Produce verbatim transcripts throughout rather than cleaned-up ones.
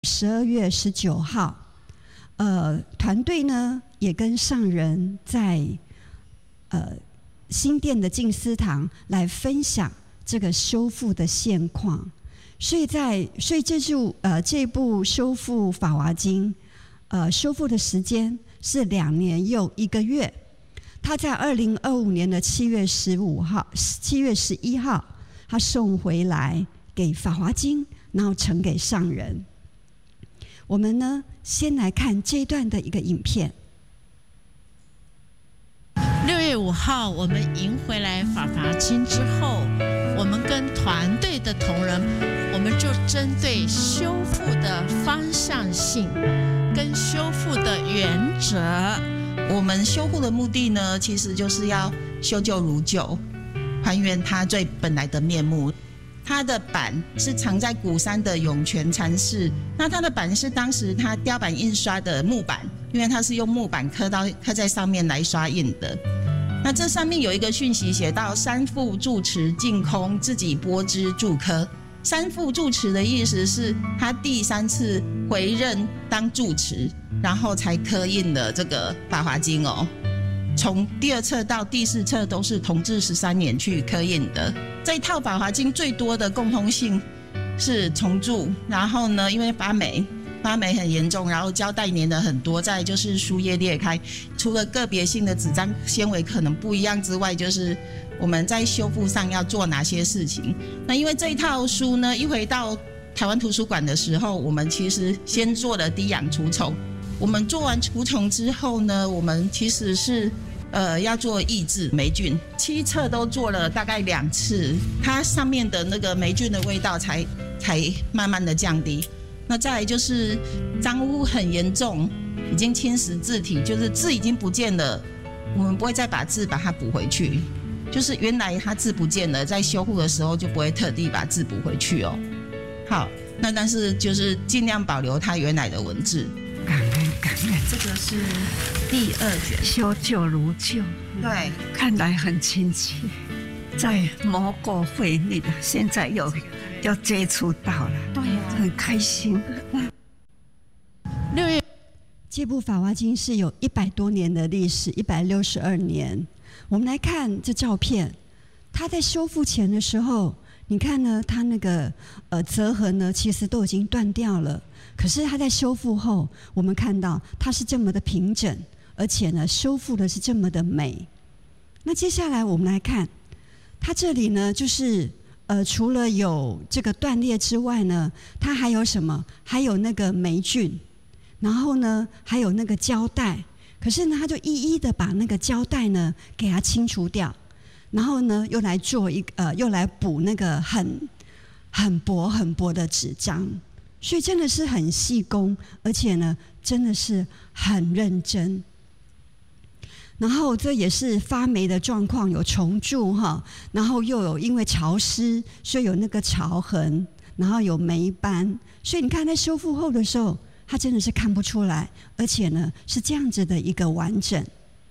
十二月十九号，呃，团队呢也跟上人在呃新店的静思堂来分享这个修复的现况。所以在所以这部呃这部修复《法华经》，呃，修复的时间是两年又一个月。他在二零二五年的七月十五号、七月十一号，他送回来给《法华经》，然后呈给上人。我们呢，先来看这一段的一个影片。 六月五号，我们迎回来《法华经》之后，我们跟团队的同仁，我们就针对修复的方向性跟修复的原则。 我们修护的目的呢，其实就是要修旧如旧，还原它最本来的面目。它的版是藏在鼓山的涌泉禅寺，那它的版是当时它雕版印刷的木版，因为它是用木板刻到刻在上面来刷印的。那这上面有一个讯息写到三复住持净空自己拨之著科。三复住持的意思是他第三次回任当住持，然后才刻印了这个《法华经》哦。从第二册到第四册都是同治十三年去刻印的。这一套《法华经》最多的共通性是重铸，然后呢，因为发霉，发霉很严重，然后胶带粘的很多，再来就是书页裂开。除了个别性的纸张纤维可能不一样之外，就是我们在修复上要做哪些事情。那因为这一套书呢，一回到台湾图书馆的时候，我们其实先做了滴氧除虫。我们做完除虫之后呢，我们其实是呃要做抑制霉菌，七册都做了大概两次，它上面的那个霉菌的味道才才慢慢的降低。那再来就是脏污很严重，已经侵蚀字体，就是字已经不见了，我们不会再把字把它补回去。就是原来它字不见了，在修护的时候就不会特地把字补回去哦。好，那但是就是尽量保留它原来的文字。 感恩感恩， 这个是第二卷， 修旧如旧， 对， 看来很亲切，在魔过会里，现在又又接触到了， 对呀、啊， 很开心。 六月， 这部《法华经》是有一百多年的历史，一百六十二年。我们来看这照片，它在修复前的时候，你看呢，它那个呃折痕呢，其实都已经断掉了。可是它在修复后，我们看到它是这么的平整，而且呢，修复的是这么的美。那接下来我们来看，它这里呢，就是呃，除了有这个断裂之外呢，它还有什么？还有那个霉菌，然后呢，还有那个胶带。可是呢，他就一一的把那个胶带呢给它清除掉，然后呢，又来做一个呃，又来补那个很很薄很薄的纸张。所以真的是很细工，而且呢，真的是很认真。然后这也是发霉的状况，有虫蛀哈，然后又有因为潮湿，所以有那个潮痕，然后有霉斑。所以你看在修复后的时候，它真的是看不出来，而且呢是这样子的一个完整。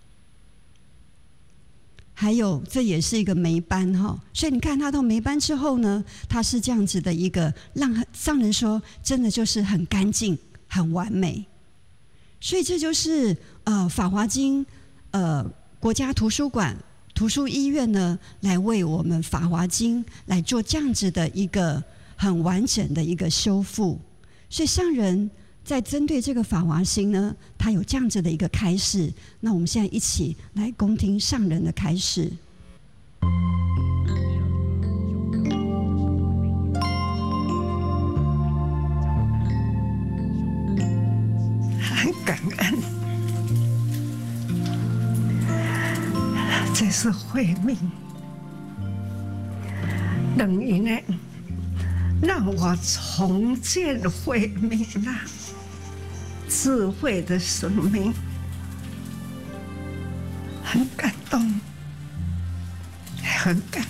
还有，这也是一个霉斑哈，所以你看它到霉斑之后呢，它是这样子的一个，让上人说，真的就是很干净、很完美。所以这就是呃《法华经》呃国家图书馆图书医院呢，来为我们《法华经》来做这样子的一个很完整的一个修复。所以上人在针对这个《法华经》呢，他有这样子的一个开示。那我们现在一起来恭听上人的开示。 很感恩，这是慧命，等于呢，让我重建慧命啊。智慧的生命，很感动，很感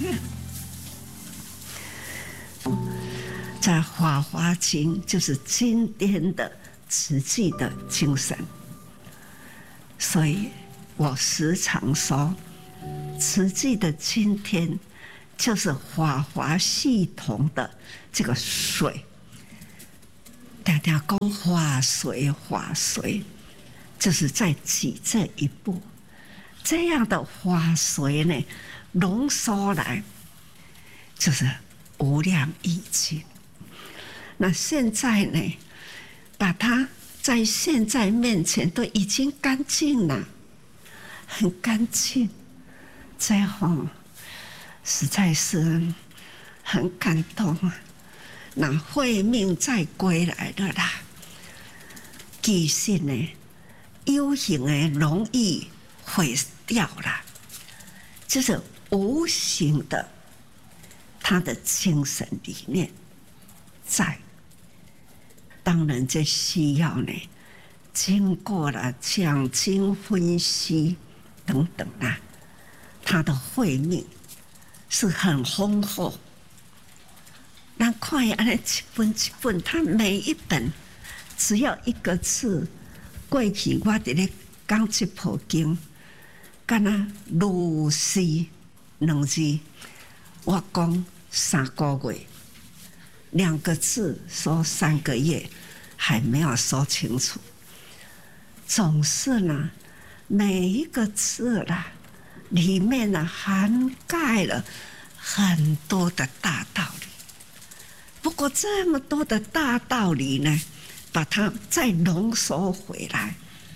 恩。在《法华经》就是经典的慈济的精神，所以我时常说，慈济的今天就是法华系统的这个水。 常常讲法随法随，就是在挤这一步。这样的法随呢，浓缩来就是无量义经。那现在呢，把它在现在面前都已经干净了，很干净，这样实在是很感动啊！那慧命再归来了啦，其实呢，有形的容易毁掉了，就是无形的，他的精神理念在。当然，这需要呢，经过了讲经分析等等啊，他的慧命是很丰富。那看安尼一本一本，他每一本只要一个字。过去我伫咧讲这部经，敢若如是两字，我讲三个月，两个字说三个月，还没有说清楚。总是呢，每一个字啦，里面呢涵盖了很多的大道理。不过这么多的大道理呢，把它再浓缩回来，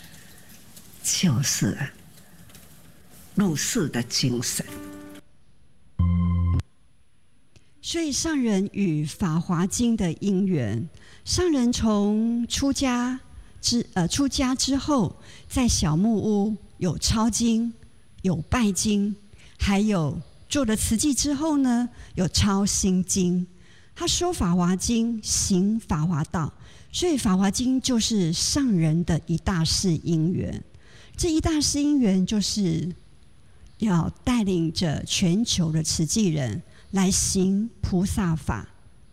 就是入世的精神。 所以上人与《法华经》的因缘，上人从出家之呃出家之后，在小木屋有抄经、有拜经，还有做了慈济之后呢，有抄心经。他说《法华经》，行法华道，所以《法华经》就是上人的一大事因缘。这一大事因缘就是要带领着全球的慈济人来行菩萨法。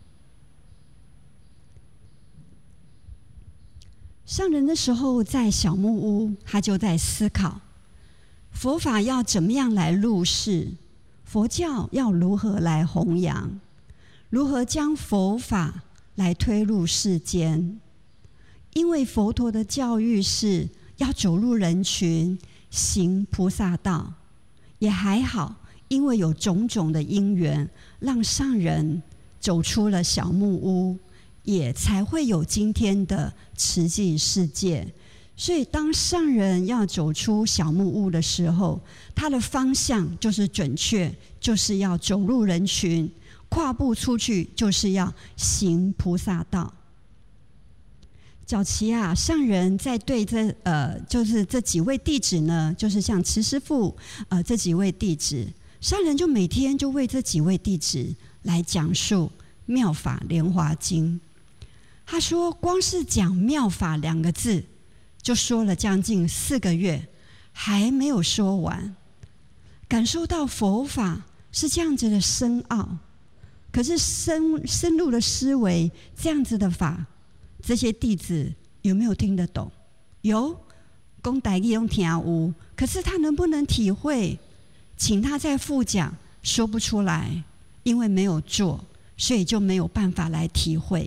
上人的时候在小木屋，他就在思考佛法要怎么样来入世，佛教要如何来弘扬，如何将佛法来推入世间。因为佛陀的教育是要走入人群，行菩萨道，也还好，因为有种种的因缘，让上人走出了小木屋，也才会有今天的慈济世界。所以当上人要走出小木屋的时候，他的方向就是准确，就是要走入人群，跨步出去，就是要行菩萨道。早期啊，上人在对这呃，就是这几位弟子呢，就是像慈师父呃这几位弟子，上人就每天就为这几位弟子来讲述《妙法莲华经》。他说，光是讲“妙法”两个字，就说了将近四个月，还没有说完。感受到佛法是这样子的深奥，可是深深入的思维，这样子的法，这些弟子有没有听得懂？有，讲台语用听有，可是他能不能体会？请他再复讲，说不出来，因为没有做，所以就没有办法来体会。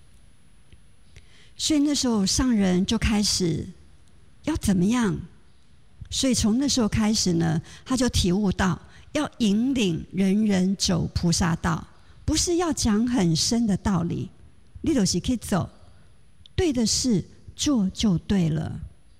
所以那时候上人就开始要怎么样？所以从那时候开始呢，他就体悟到要引领人人走菩萨道，不是要讲很深的道理，你就是去走，对的事做就对了。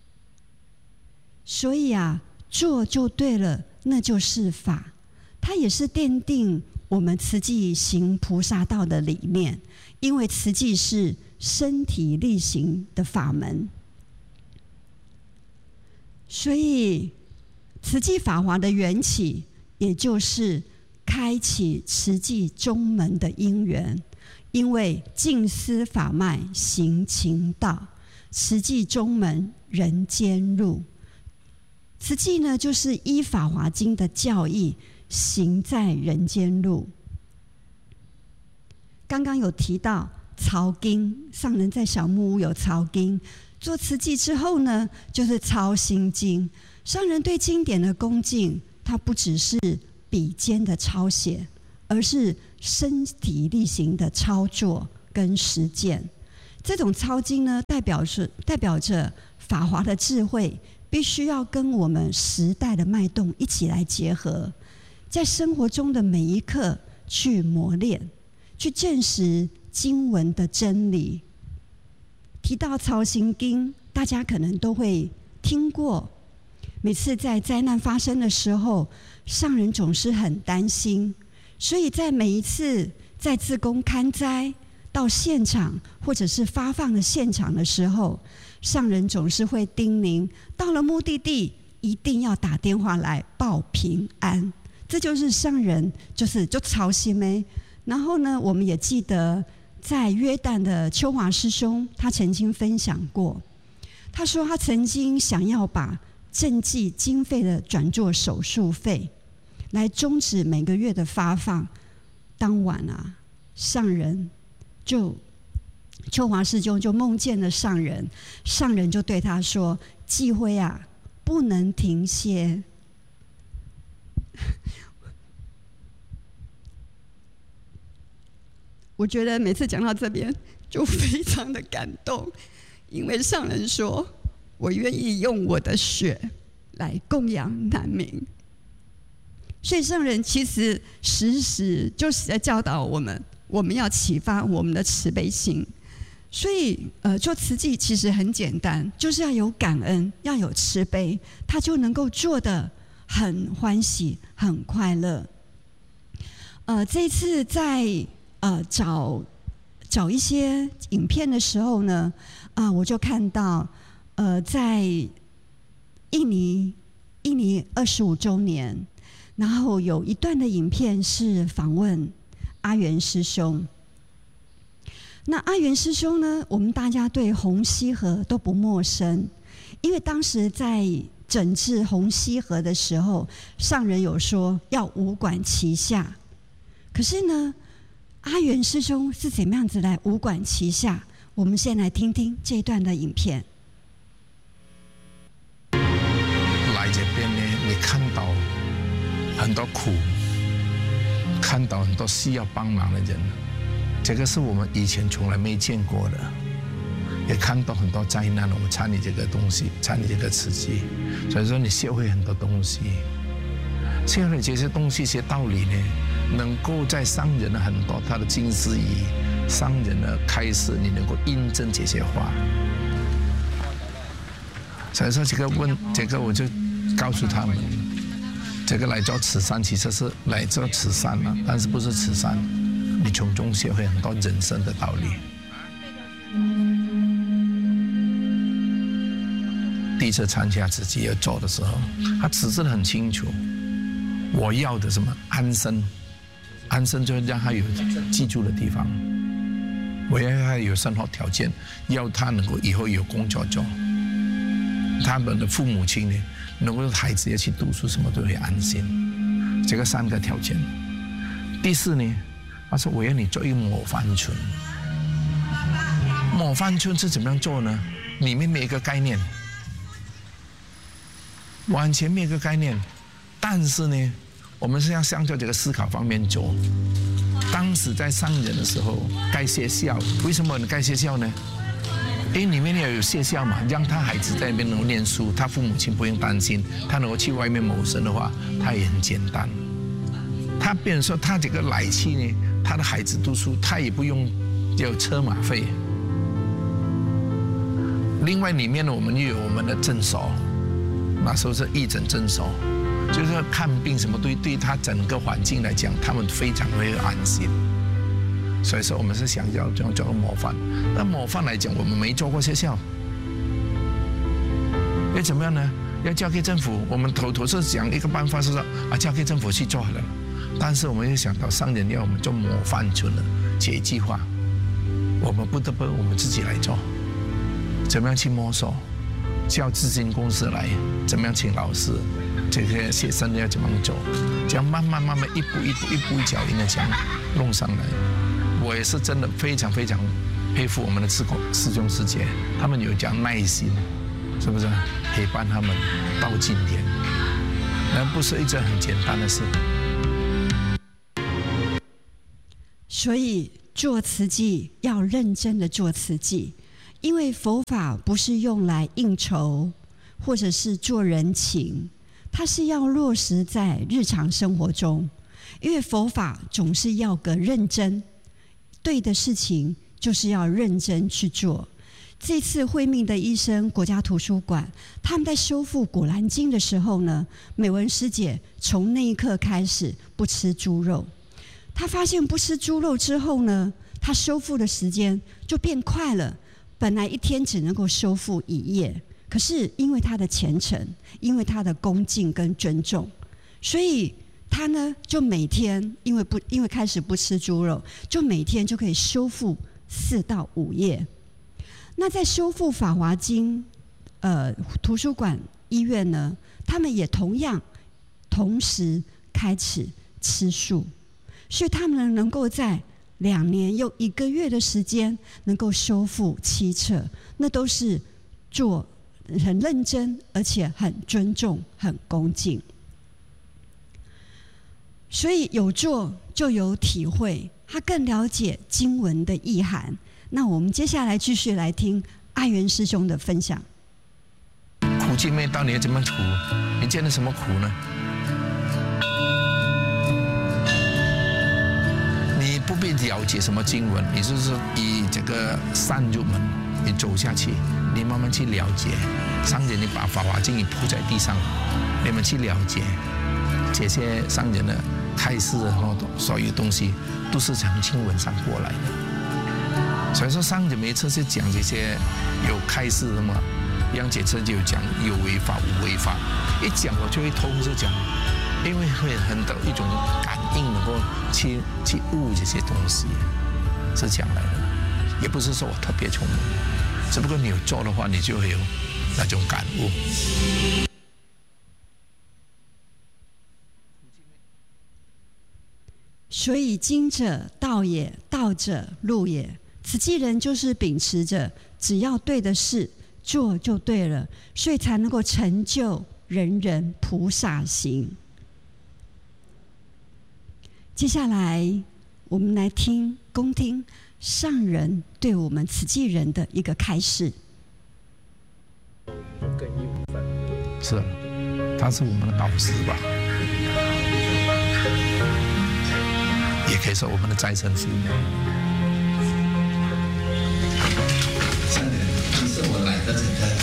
所以啊，做就对了，那就是法。它也是奠定我们慈济行菩萨道的理念，因为慈济是身体力行的法门，所以慈济法华的缘起，也就是开启慈济中门的因缘。因为净思法脉行勤道，慈济中门人间路。慈济呢，就是依法华经的教义行在人间路。刚刚有提到抄经，上人在小木屋有抄经，做慈济之后呢，就是抄心经。上人对经典的恭敬，它不只是笔尖的抄写，而是身体力行的操作跟实践。 这种操经呢，代表着代表着法华的智慧，必须要跟我们时代的脉动一起来结合，在生活中的每一刻去磨练，去证实经文的真理。提到操行经，大家可能都会听过。每次在灾难发生的时候，上人总是很担心，所以在每一次在志工勘灾到现场或者是发放的现场的时候，上人总是会叮咛，到了目的地一定要打电话来报平安。这就是上人就是就操心没。然后呢，我们也记得在约旦的秋华师兄，他曾经分享过，他说他曾经想要把赈济经费的转做手术费，来终止每个月的发放。当晚啊，上人就秋华师兄就梦见了上人，上人就对他说：“忌讳啊，不能停歇。”我觉得每次讲到这边就非常的感动，因为上人说：“我愿意用我的血来供养难民。”所以上人其实时时就是在教导我们，我们要启发我们的慈悲心。所以，呃，做慈济其实很简单，就是要有感恩，要有慈悲，他就能够做得很欢喜、很快乐。呃，这次在呃找找一些影片的时候呢，啊、呃，我就看到，呃，在印尼印尼二十五周年。然后有一段的影片是访问阿元师兄。那阿元师兄呢，我们大家对红溪河都不陌生，因为当时在整治红溪河的时候，上人有说要五管齐下。可是呢，阿元师兄是怎么样子来五管齐下？我们先来听听这一段的影片。 来这边呢，你看到很多苦，看到很多需要帮忙的人，这个是我们以前从来没见过的。也看到很多灾难，我们参与这个东西，参与这个慈济，所以说你学会很多东西，学会这些东西、这些道理呢，能够在上人的很多他的经师仪、上人的开示，你能够印证这些话。所以说这个问，这个我就告诉他们。这个来做慈善其实是来做慈善了，但是不是慈善，你从中学会很多人生的道理。第一次参加慈济要做的时候，他指示得很清楚，我要的什么安身，安身就是让他有居住的地方，我要他有生活条件，要他能够以后有工作做，他们的父母亲呢，能够孩子要去读书，什么都会安心，这个三个条件。第四呢，他说我要你做一个模范村。模范村是怎么样做呢？里面没有一个概念，完全没有一个概念，但是呢，我们是要向着这个思考方面走。当时在上人的时候，盖学校，为什么你盖学校呢？因为里面要有学校嘛，让他孩子在那边能够念书，他父母亲不用担心，他能够去外面谋生的话，他也很简单。他比如说他这个来去呢，他的孩子读书，他也不用有车马费。另外里面呢，我们又有我们的诊所，那时候是义诊诊所，就是说看病什么对对他整个环境来讲，他们非常会安心。所以说我们是想要这样做个模范。那模范来讲，我们没做过学校，要怎么样呢？要交给政府。我们头头是讲一个办法是说啊，交给政府去做好了。但是我们又想到上人要我们做模范村了，这一句话，我们不得不我们自己来做。怎么样去摸索？叫资金公司来，怎么样请老师？这些学生要怎么走？这样慢慢慢慢一步一步一步一脚印的这样弄上来。我也是真的非常非常佩服我们的师兄师兄师姐，他们有这样耐心，是不是陪伴他们到今天？那不是一件很简单的事。 所以做慈济要认真的做慈济，因为佛法不是用来应酬或者是做人情，它是要落实在日常生活中。因为佛法总是要个认真，对的事情就是要认真去做。这次慧命的医生国家图书馆，他们在修复《古兰经》的时候呢，美文师姐从那一刻开始不吃猪肉。她发现不吃猪肉之后呢，她修复的时间就变快了。本来一天只能够修复一页，可是因为她的虔诚，因为她的恭敬跟尊重，所以她呢就每天因为不因为开始不吃猪肉，就每天就可以修复四到五页。那在修复《法华经》呃图书馆医院呢，他们也同样同时开始吃素，所以他们能够在两年又一个月的时间能够修复七册，那都是做很认真，而且很尊重、很恭敬。所以有做就有体会，他更了解经文的意涵。那我们接下来继续来听阿元师兄的分享。 苦境面到底要怎么苦？你见了什么苦呢？你不必了解什么经文，你就是以这个善入门，你走下去，你慢慢去了解。上人，你把《法华经》你铺在地上，你们去了解这些上人的开示的所有东西，都是从经文上过来的。所以说，上人每次是讲这些有开示的嘛，杨姐这就有讲有为法无为法，一讲我就会通着讲，因为会很有一种感应，能够去去悟这些东西，是这样来的。也不是说我特别聪明，只不过你有做的话，你就会有那种感悟。 所以经者道也，道者路也。慈济人就是秉持着只要对的事做就对了，所以才能够成就人人菩萨行。接下来我们来听恭听上人对我们慈济人的一个开示。 是，他是我们的导师吧，也可以说我们的再生父母。上人，其实我来的这个